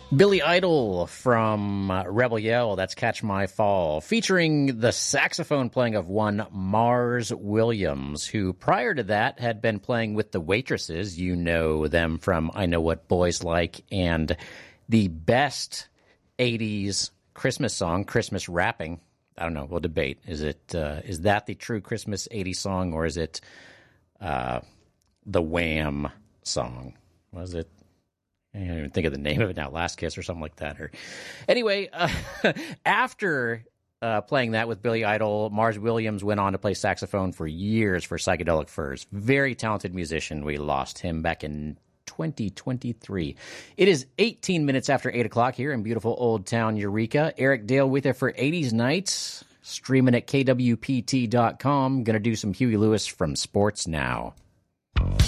Billy Idol from Rebel Yell, that's Catch My Fall, featuring the saxophone playing of one Mars Williams, who prior to that had been playing with the Waitresses. You know them from I Know What Boys Like and the best 80s Christmas song, Christmas Rapping. I don't know, we'll debate. Is that the true Christmas 80s song, or is it the Wham song? Was it? I can't even think of the name of it now, Last Kiss or something like that. Anyway, after playing that with Billy Idol, Mars Williams went on to play saxophone for years for Psychedelic Furs. Very talented musician. We lost him back in 2023. It is 18 minutes after 8 o'clock here in beautiful Old Town Eureka. Eric Dale with you for 80s Nights, streaming at kwpt.com. Going to do some Huey Lewis from Sports Now.